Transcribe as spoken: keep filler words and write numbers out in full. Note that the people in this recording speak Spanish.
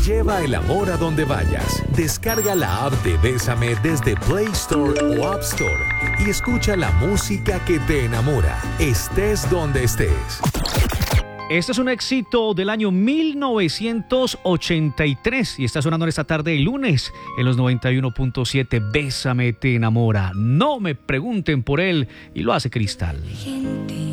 Lleva el amor a donde vayas. Descarga la app de Bésame desde Play Store o App Store y escucha la música que te enamora, estés donde estés. Este es un éxito del año mil novecientos ochenta y tres y está sonando en esta tarde de lunes en los noventa y uno punto siete. Bésame te enamora. No me pregunten por él y lo hace Cristal.